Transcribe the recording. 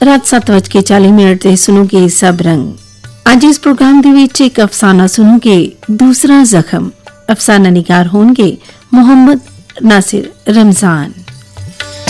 रात 7:40 ਤੇ ਸੁਣੋਗੇ ਸਭ ਰੰਗ। ਅੱਜ ਇਸ ਪ੍ਰੋਗਰਾਮ ਦੇ ਵਿੱਚ ਇੱਕ ਅਫਸਾਨਾ ਸੁਣੋਗੇ, ਦੂਸਰਾ ਜ਼ਖਮ। ਅਫਸਾਨਾ ਨਿਗਾਰ ਹੋਣਗੇ ਮੁਹੰਮਦ ਨਾਸਿਰ ਰਮਜ਼ਾਨ।